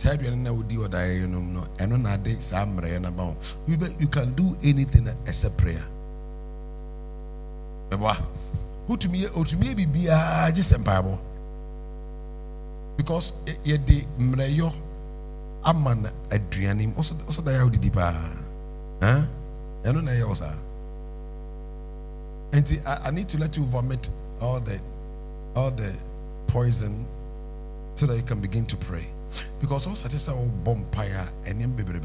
You can do anything except prayer. Who to me be just Bible. Because ye de mreyo aman adrianim also da ya odidi pa. Eno na ye osa. And I need to let you vomit all the poison so that you can begin to pray. Because also just say bompire and